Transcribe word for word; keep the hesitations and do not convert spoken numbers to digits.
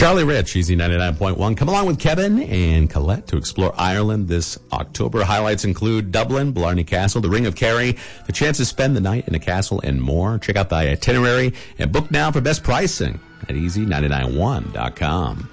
Charlie Rich, Easy ninety-nine point one. Come along with Kevin and Colette to explore Ireland this October. Highlights include Dublin, Blarney Castle, the Ring of Kerry, the chance to spend the night in a castle, and more. Check out the itinerary and book now for best pricing at easy ninety-nine one dot com.